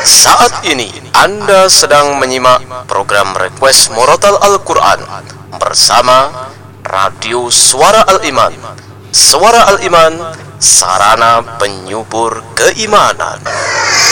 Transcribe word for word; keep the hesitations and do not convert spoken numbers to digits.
Saat ini Anda sedang menyimak program Request Murotal Al-Quran bersama Radio Suara Al-Iman. Suara Al-Iman, sarana penyubur keimanan.